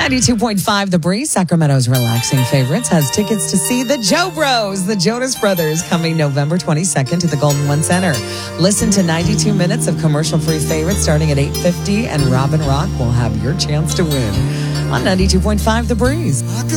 92.5 The Breeze, Sacramento's relaxing favorites, has tickets to see the Joe Bros, the Jonas Brothers, coming November 22nd to the Golden One Center. Listen to 92 minutes of commercial-free favorites starting at 8:50, and Robin Rock will have your chance to win on 92.5 The Breeze.